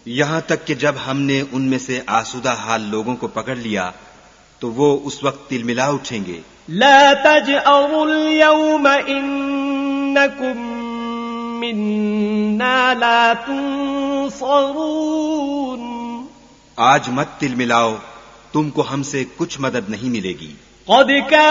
यहाँ तक कि जब हमने उनमें से आसूदा हाल लोगों को पकड़ लिया तो वो उस वक्त तिलमिला उठेंगे। ला तजअरुल यौम इन्नकुम मिन्ना ला तुंसरून। आज मत तिलमिलाओ, तुमको हमसे कुछ मदद नहीं मिलेगी।